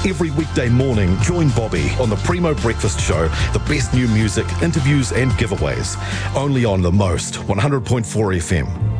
Every weekday morning, join Bobby on the Primo Breakfast Show, the best new music, interviews and giveaways. Only on The Most, 100.4 FM.